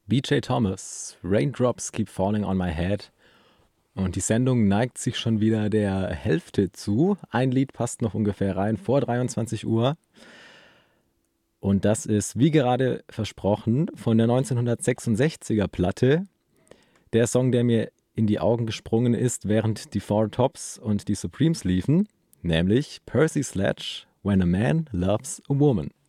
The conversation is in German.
BJ Thomas, Raindrops Keep Falling on My Head. Und die Sendung neigt sich schon wieder der Hälfte zu. Ein Lied passt noch ungefähr rein vor 23 Uhr. Und das ist, wie gerade versprochen, von der 1966er Platte. Der Song, der mir in die Augen gesprungen ist, während die Four Tops und die Supremes liefen, nämlich Percy Sledge, When a Man Loves a Woman.